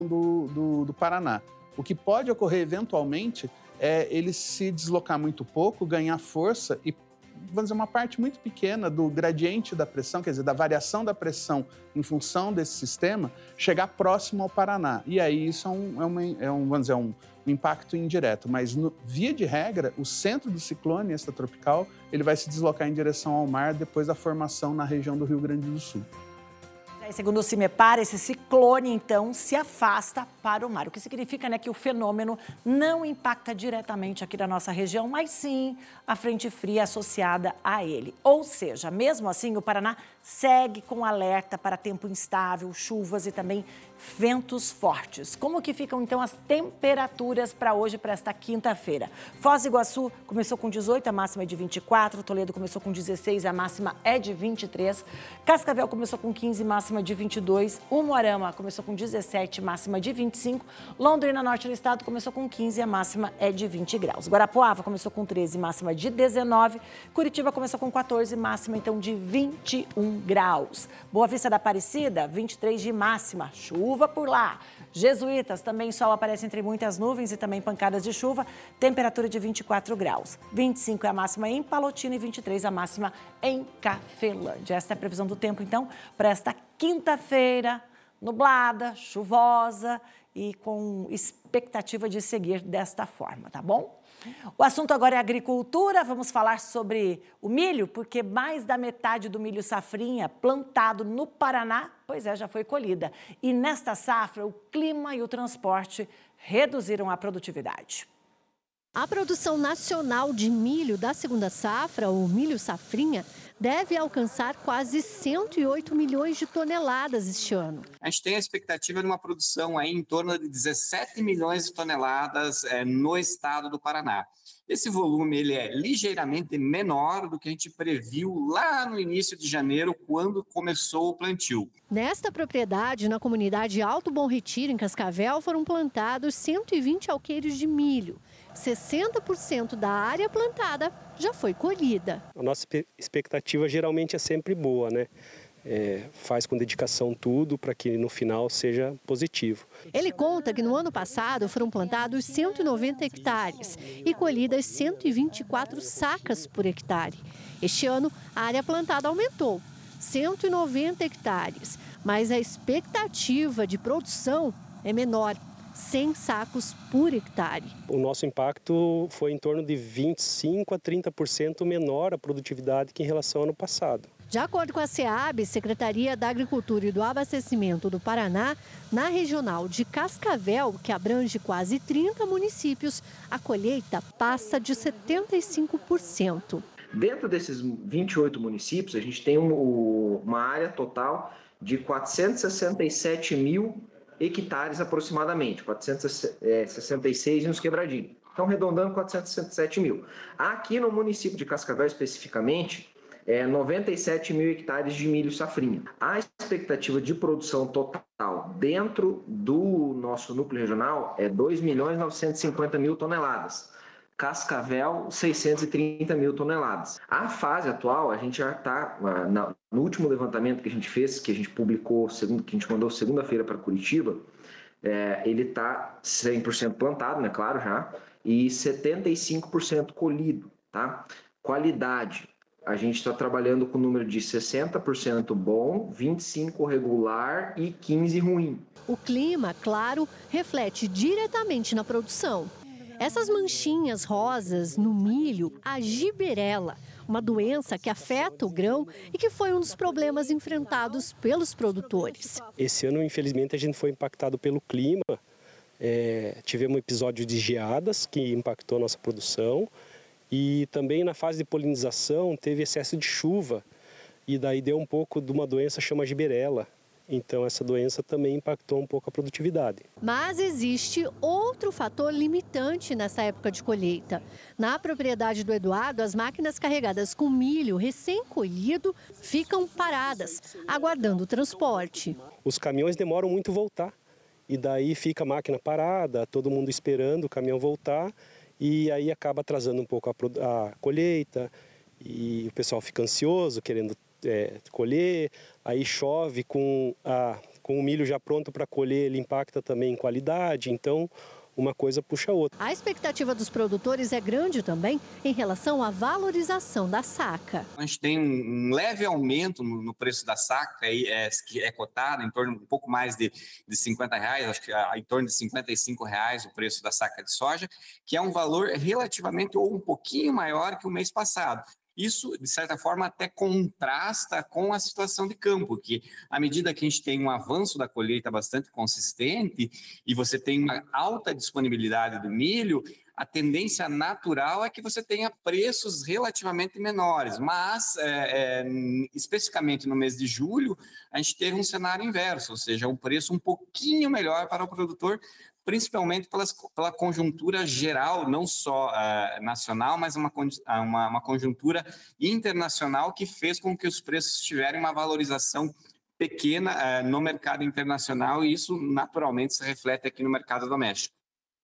do Paraná. O que pode ocorrer eventualmente é ele se deslocar muito pouco, ganhar força e, vamos dizer, uma parte muito pequena do gradiente da pressão, quer dizer, da variação da pressão em função desse sistema, chegar próximo ao Paraná. E aí isso vamos dizer, um impacto indireto. Mas, via de regra, o centro do ciclone extratropical ele vai se deslocar em direção ao mar depois da formação na região do Rio Grande do Sul. Segundo o CIMEPAR, esse ciclone, então, se afasta para o mar. O que significa, né, que o fenômeno não impacta diretamente aqui na nossa região, mas sim a frente fria associada a ele. Ou seja, mesmo assim, o Paraná segue com alerta para tempo instável, chuvas e também ventos fortes. Como que ficam, então, as temperaturas para hoje, para esta quinta-feira? Foz do Iguaçu começou com 18, a máxima é de 24. Toledo começou com 16, a máxima é de 23. Cascavel começou com 15, máxima de 22. Umuarama começou com 17, máxima de 25. Londrina, norte do estado, começou com 15, a máxima é de 20 graus. Guarapuava começou com 13, máxima de 19. Curitiba começou com 14, máxima, então, de 21 graus. Boa Vista da Aparecida, 23 de máxima, chuva por lá. Jesuítas, também sol aparece entre muitas nuvens e também pancadas de chuva, temperatura de 24 graus. 25 é a máxima em Palotina e 23 a máxima em Cafelândia. Esta é a previsão do tempo, então, para esta quinta-feira, nublada, chuvosa e com expectativa de seguir desta forma, tá bom? O assunto agora é agricultura, vamos falar sobre o milho, porque mais da metade do milho safrinha plantado no Paraná, pois é, já foi colhida. E nesta safra, o clima e o transporte reduziram a produtividade. A produção nacional de milho da segunda safra, o milho safrinha, deve alcançar quase 108 milhões de toneladas este ano. A gente tem a expectativa de uma produção aí em torno de 17 milhões de toneladas no estado do Paraná. Esse volume ele é ligeiramente menor do que a gente previu lá no início de janeiro, quando começou o plantio. Nesta propriedade, na comunidade Alto Bom Retiro, em Cascavel, foram plantados 120 alqueires de milho. 60% da área plantada já foi colhida. A nossa expectativa geralmente é sempre boa, né? Faz com dedicação tudo para que no final seja positivo. Ele conta que no ano passado foram plantados 190 hectares e colhidas 124 sacas por hectare. Este ano, a área plantada aumentou, 190 hectares, mas a expectativa de produção é menor, 100 sacos por hectare. O nosso impacto foi em torno de 25% a 30% menor a produtividade que em relação ao ano passado. De acordo com a SEAB, Secretaria da Agricultura e do Abastecimento do Paraná, na regional de Cascavel, que abrange quase 30 municípios, a colheita passa de 75%. Dentro desses 28 municípios, a gente tem uma área total de 467 mil hectares aproximadamente, 466 nos quebradinhos. Então, arredondando, 467 mil. Aqui no município de Cascavel, especificamente, 97 mil hectares de milho safrinha. A expectativa de produção total dentro do nosso núcleo regional é 2.950.000 toneladas. Cascavel, 630 mil toneladas. A fase atual, a gente já está, no último levantamento que a gente fez, que a gente publicou, que a gente mandou segunda-feira para Curitiba, ele está 100% plantado, né, claro, já, e 75% colhido, tá? Qualidade, a gente está trabalhando com o número de 60% bom, 25% regular e 15% ruim. O clima, claro, reflete diretamente na produção. Essas manchinhas rosas no milho, a giberela, uma doença que afeta o grão e que foi um dos problemas enfrentados pelos produtores. Esse ano, infelizmente, a gente foi impactado pelo clima. Tivemos um episódio de geadas que impactou a nossa produção. E também na fase de polinização teve excesso de chuva e daí deu um pouco de uma doença chamada giberela. Então essa doença também impactou um pouco a produtividade. Mas existe outro fator limitante nessa época de colheita. Na propriedade do Eduardo, as máquinas carregadas com milho recém-colhido ficam paradas, aguardando o transporte. Os caminhões demoram muito a voltar e daí fica a máquina parada, todo mundo esperando o caminhão voltar. E aí acaba atrasando um pouco a colheita e o pessoal fica ansioso, querendo colher. Aí chove com Com o milho já pronto para colher, ele impacta também em qualidade, então uma coisa puxa a outra. A expectativa dos produtores é grande também em relação à valorização da saca. A gente tem um leve aumento no preço da saca, que é cotada em torno de um pouco mais de R$50, acho que em torno de R$55 o preço da saca de soja, que é um valor relativamente ou um pouquinho maior que o mês passado. Isso, de certa forma, até contrasta com a situação de campo, que à medida que a gente tem um avanço da colheita bastante consistente e você tem uma alta disponibilidade do milho, a tendência natural é que você tenha preços relativamente menores, mas especificamente no mês de julho, a gente teve um cenário inverso, ou seja, um preço um pouquinho melhor para o produtor, principalmente pela conjuntura geral, não só nacional, mas uma conjuntura internacional que fez com que os preços tiverem uma valorização pequena no mercado internacional e isso naturalmente se reflete aqui no mercado doméstico.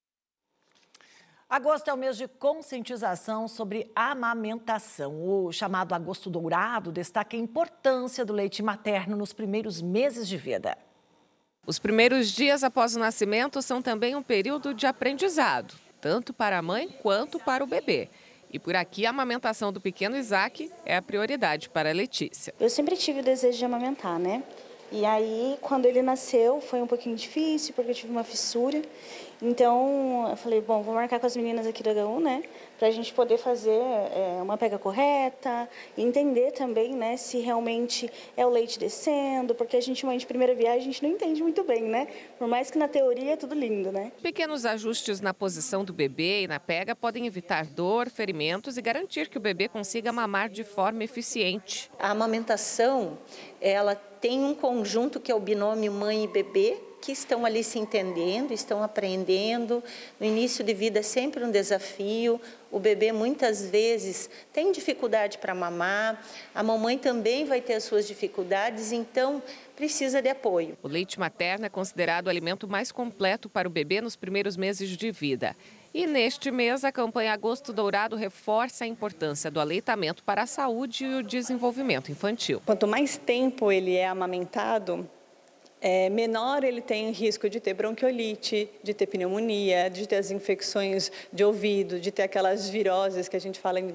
Agosto é o mês de conscientização sobre amamentação. O chamado Agosto Dourado destaca a importância do leite materno nos primeiros meses de vida. Os primeiros dias após o nascimento são também um período de aprendizado, tanto para a mãe quanto para o bebê. E por aqui a amamentação do pequeno Isaac é a prioridade para a Letícia. Eu sempre tive o desejo de amamentar, né? E aí, quando ele nasceu, foi um pouquinho difícil, porque eu tive uma fissura. Então, eu falei, bom, vou marcar com as meninas aqui da HU, né? Pra gente poder fazer uma pega correta e entender também, né, se realmente é o leite descendo, porque a gente, mãe de primeira viagem, a gente não entende muito bem, né? Por mais que na teoria é tudo lindo, né? Pequenos ajustes na posição do bebê e na pega podem evitar dor, ferimentos e garantir que o bebê consiga mamar de forma eficiente. A amamentação, ela tem um conjunto que é o binômio mãe e bebê, que estão ali se entendendo, estão aprendendo. No início de vida é sempre um desafio. O bebê muitas vezes tem dificuldade para mamar. A mamãe também vai ter as suas dificuldades, então precisa de apoio. O leite materno é considerado o alimento mais completo para o bebê nos primeiros meses de vida. E neste mês, a campanha Agosto Dourado reforça a importância do aleitamento para a saúde e o desenvolvimento infantil. Quanto mais tempo ele é amamentado, menor ele tem risco de ter bronquiolite, de ter pneumonia, de ter as infecções de ouvido, de ter aquelas viroses que a gente fala em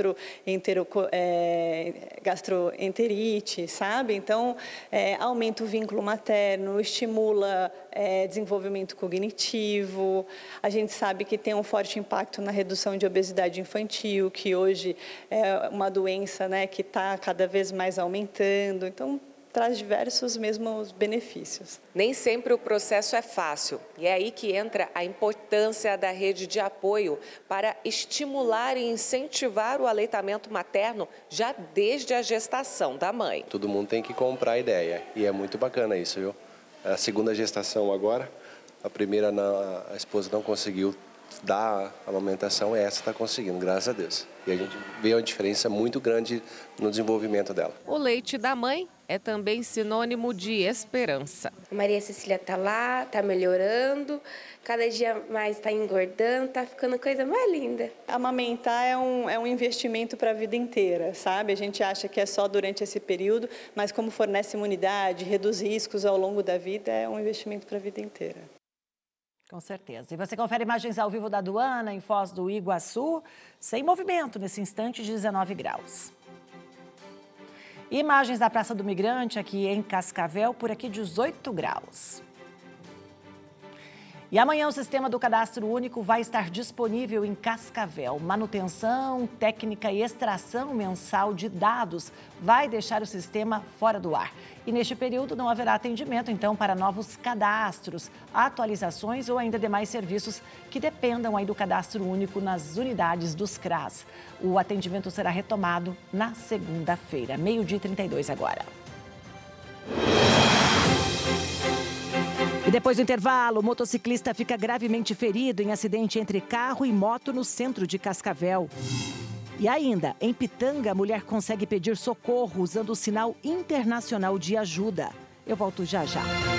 gastroenterite, sabe? Então, aumenta o vínculo materno, estimula desenvolvimento cognitivo. A gente sabe que tem um forte impacto na redução de obesidade infantil, que hoje é uma doença, né, que está cada vez mais aumentando. Então, traz diversos mesmos benefícios. Nem sempre o processo é fácil e é aí que entra a importância da rede de apoio para estimular e incentivar o aleitamento materno já desde a gestação da mãe. Todo mundo tem que comprar a ideia e é muito bacana isso, viu? É a segunda gestação agora, a primeira a esposa não conseguiu dar a amamentação, essa está conseguindo, graças a Deus. E a gente vê uma diferença muito grande no desenvolvimento dela. O leite da mãe é também sinônimo de esperança. A Maria Cecília está lá, está melhorando, cada dia mais está engordando, está ficando coisa mais linda. Amamentar é um investimento para a vida inteira, sabe? A gente acha que é só durante esse período, mas como fornece imunidade, reduz riscos ao longo da vida, é um investimento para a vida inteira. Com certeza. E você confere imagens ao vivo da Duana, em Foz do Iguaçu, sem movimento, nesse instante de 19 graus. E imagens da Praça do Migrante, aqui em Cascavel, por aqui 18 graus. E amanhã o sistema do Cadastro Único vai estar disponível em Cascavel. Manutenção, técnica e extração mensal de dados vai deixar o sistema fora do ar. E neste período não haverá atendimento, então, para novos cadastros, atualizações ou ainda demais serviços que dependam aí do Cadastro Único nas unidades dos CRAS. O atendimento será retomado na segunda-feira, 12h32 agora. E depois do intervalo, o motociclista fica gravemente ferido em acidente entre carro e moto no centro de Cascavel. E ainda, em Pitanga, a mulher consegue pedir socorro usando o sinal internacional de ajuda. Eu volto já já.